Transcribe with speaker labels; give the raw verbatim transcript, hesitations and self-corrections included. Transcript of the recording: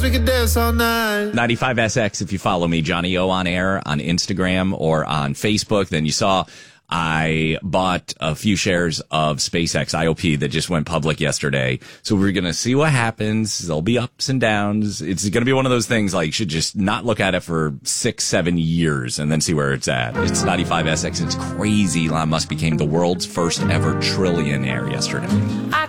Speaker 1: dance, we could dance all night.
Speaker 2: ninety-five S X, if you follow me, Johnny O on air on Instagram or on Facebook, then you saw I bought a few shares of SpaceX I O P that just went public yesterday. So we're going to see what happens. There'll be ups and downs. It's going to be one of those things like you should just not look at it for six, seven years and then see where it's at. It's ninety-five S X. It's crazy. Elon Musk became the world's first ever trillionaire yesterday.
Speaker 3: I